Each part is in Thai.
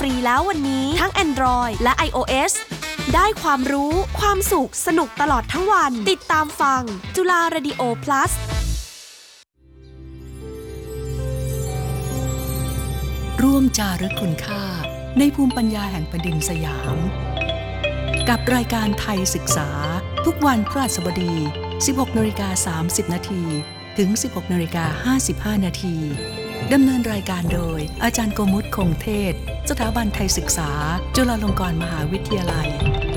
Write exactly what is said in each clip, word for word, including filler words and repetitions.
รีแล้ววันนี้ทั้ง Android และ iOS ได้ความรู้ความสุขสนุกตลอดทั้งวันติดตามฟังจุฬา Radio Plus ร่วมจารึกคุณค่าในภูมิปัญญาแห่งแผ่นดินสยามกับรายการไทยศึกษาทุกวันพฤหัสบดี สิบหกนาฬิกาสามสิบนาทีถึง สิบหกนาฬิกาห้าสิบห้านาทีดำเนินรายการโดยอาจารย์โกมุตคงเทศสถาบันไทยศึกษาจุฬาลงกรณ์มหาวิทยาลัย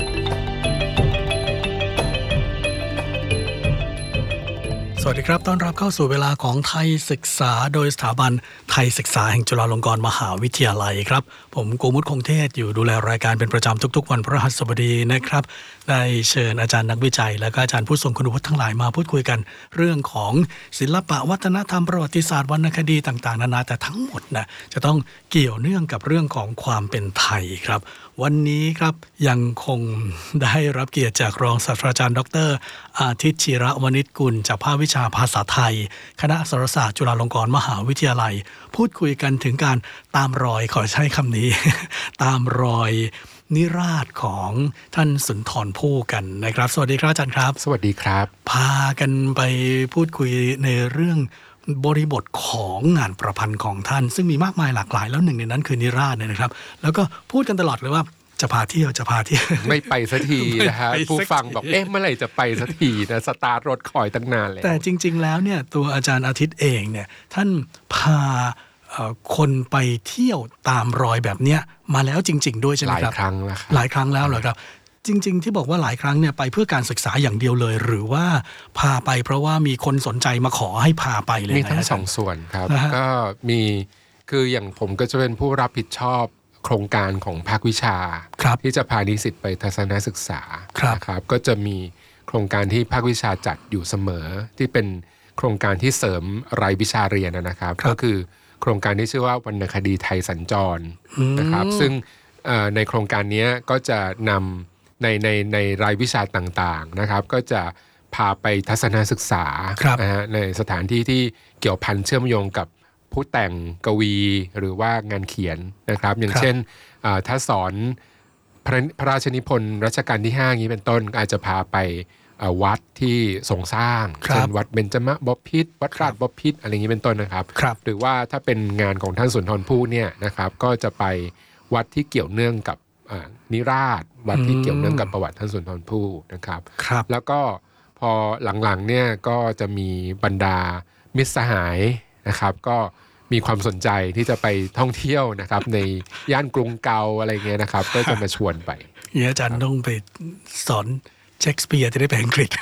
สวัสดีครับต้อนรับเข้าสู่เวลาของไทยศึกษาโดยสถาบันไทยศึกษาแห่งจุฬาลงกรณ์มหาวิทยาลัยครับผมโกมุตคงเทศอยู่ดูแลรายการเป็นประจำทุกๆวันพฤหัสบดีนะครับได้เชิญอาจารย์นักวิจัยและก็อาจารย์ผู้ทรงคุณวุฒิทั้งหลายมาพูดคุยกันเรื่องของศิลปะวัฒนธรรมประวัติศาสตร์วรรณคดีต่างๆนานาแต่ทั้งหมดนะจะต้องเกี่ยวเนื่องกับเรื่องของความเป็นไทยครับวันนี้ครับยังคงได้รับเกียรติจากรองศาสตราจารย์ดรอาทิตย์จิระวณิชกุลจากภาควิชาภาษาไทยคณะอักษรศาสตร์จุฬาลงกรณ์มหาวิทยาลัยพูดคุยกันถึงการตามรอยขอใช้คำนี้ ตามรอยนิราศของท่านสุนทรภู่กันนะครับสวัสดีครับอาจารย์ครับสวัสดีครับพากันไปพูดคุยในเรื่องบริบทของงานประพันธ์ของท่านซึ่งมีมากมายหลากหลายแล้วหนึ่งในนั้นคือนิราศเนี่ยนะครับแล้วก็พูดกันตลอดเลยว่าจะพาเที่ยวจะพาเที่ยวไม่ไปสักทีนะฮะผู้ฟังบอกเอ๊ะเมื่อไหร่จะไปสักทีนะสตาร์ทรถคอยตั้งนานแล้วแต่จริงๆแล้วเนี่ยตัวอาจารย์อาทิตย์เองเนี่ยท่านพาคนไปเที่ยวตามรอยแบบเนี้ยมาแล้วจริงๆด้วยใช่ไหมครับหลายครั้งแล้วหลายครั้งแล้วเหรอครับจริงๆที่บอกว่าหลายครั้งเนี่ยไปเพื่อการศึกษาอย่างเดียวเลยหรือว่าพาไปเพราะว่ามีคนสนใจมาขอให้พาไปเลยมีทั้งสองส่วนครับก็มีคืออย่างผมก็จะเป็นผู้รับผิดชอบโครงการของภาควิชาที่จะพานิสิตไปทัศนศึกษาครับก็จะมีโครงการที่ภาควิชาจัดอยู่เสมอที่เป็นโครงการที่เสริมรายวิชาเรียนนะครับก็คือโครงการที่ชื่อว่าวรรณคดีไทยสัญจรนะครับซึ่งในโครงการนี้ก็จะนำในในในรายวิชาต่างๆนะครับก็จะพาไปทัศนศึกษานะฮะในสถานที่ที่เกี่ยวพันเชื่อมโยงกับผู้แต่งกวีหรือว่างานเขียนนะครับอย่างเช่นถ้าสอนพระพระราชนิพนธ์รัชกาลที่ห้าอย่างนี้เป็นต้นอาจจะพาไปวัดที่ทรงสร้างเช่นวัดเบญจมบพิตรวัดราชบพิตรอะไรอย่างนี้เป็นต้นนะครับหรือว่าถ้าเป็นงานของท่านสุนทรภู่เนี่ยนะครับก็จะไปวัดที่เกี่ยวเนื่องกับนิราศวัดที่เกี่ยวเนื่องกับประวัติท่านสุนทรภู่นะครับแล้วก็พอหลังๆเนี่ยก็จะมีบรรดามิตรสหายนะครับก็มีความสนใจที่จะไปท่องเที่ยวนะครับในย่านกรุงเกาอะไรเงี้ยนะครับก็จะมาชวนไปเนี่ยอาจารย์ต้องไปสอนเชคสเปียร์จะได้ไปอังกฤษ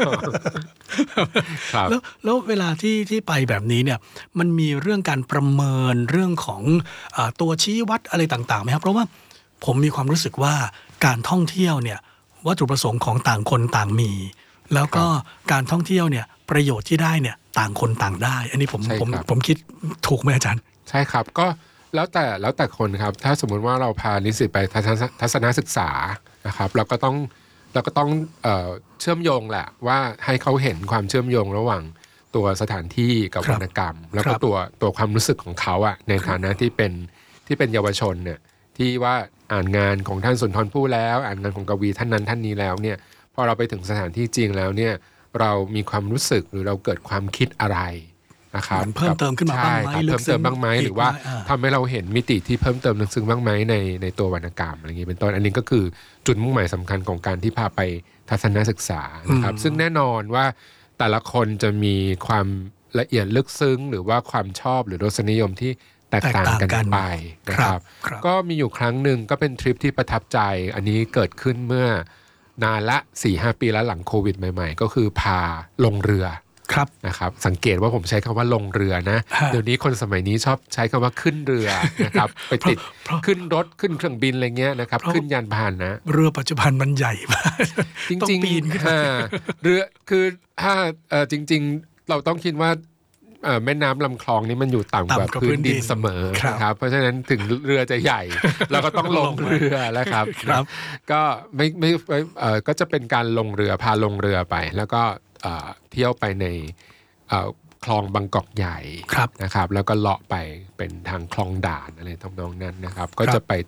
แล้วแล้วเวลาที่ที่ไปแบบนี้เนี่ยมันมีเรื่องการประเมินเรื่องของอ่าตัวชี้วัดอะไรต่างๆไหมครับเพราะว่าผมมีความรู้สึกว่าการท่องเที่ยวเนี่ยวัตถุประสงค์ของต่างคนต่างมีแล้วก็การท่องเที่ยวเนี่ยประโยชน์ที่ได้เนี่ยต่างคนต่างได้อันนี้ผมผมผมคิดถูกไหมอาจารย์ใช่ครับก็แล้วแต่แล้วแต่คนครับถ้าสมมุติว่าเราพานิสิตไปทัศนศึกษานะครับเราก็ต้องเราก็ต้องเอ่อเชื่อมโยงแหละว่าให้เขาเห็นความเชื่อมโยงระหว่างตัวสถานที่กับวรรณกรรมแล้วก็ตัวตัวความรู้สึกของเขาอะในฐานะที่เป็นที่เป็นเยาวชนเนี่ยที่ว่าอ่านงานของท่านสุนทรภู่แล้วอ่านงานของกวีท่านนั้นท่านนี้แล้วเนี่ยพอเราไปถึงสถานที่จริงแล้วเนี่ยเรามีความรู้สึกหรือเราเกิดความคิดอะไรนะครับเพิ่มเติมขึ้นมาบ้างไหมเพิ่มเติมบ้างไหมหรือว่าทำให้เราเห็นมิติที่เพิ่มเติมลึกซึ้งบ้างไหมในในตัววรรณกรรมอะไรอย่างนี้เป็นต้นอันนี้ก็คือจุดมุ่งหมายสำคัญของการที่พาไปทัศนศึกษานะครับซึ่งแน่นอนว่าแต่ละคนจะมีความละเอียดลึกซึ้งหรือว่าความชอบหรือรสนิยมที่แตกต่างกันไปนะครับก็มีอยู่ครั้งหนึ่งก็เป็นทริปที่ประทับใจอันนี้เกิดขึ้นเมื่อนานละ สี่ห้า ปีแล้วหลังโควิดใหม่ๆก็คือพาลงเรือนะครับสังเกตว่าผมใช้คำว่าลงเรือนะเดี๋ยวนี้คนสมัยนี้ชอบใช้คำว่าขึ้นเรือนะครับไปติดขึ้นรถขึ้นเครื่องบินอะไรเงี้ยนะครับขึ้นยานพาหนะเรือปัจจุบันมันใหญ่มากจริงๆเรือคือถ้าจริงๆเราต้องคิดว่าแม่น้ำลำคลองนี้มันอยู่ต่ำกว่าพื้นดินเสมอนะครับเพราะฉะนั้นถึงเรือจะใหญ่เราก็ต้องลงเรือแล้วครับก็ไม่ไม่ก็จะเป็นการลงเรือพาลงเรือไปแล้วก็เที่ยวไปในคลองบางกอกใหญ่นะครับแล้วก็เลาะไปเป็นทางคลองด่านอะไรทำนองนั้นนะครับก็จะไป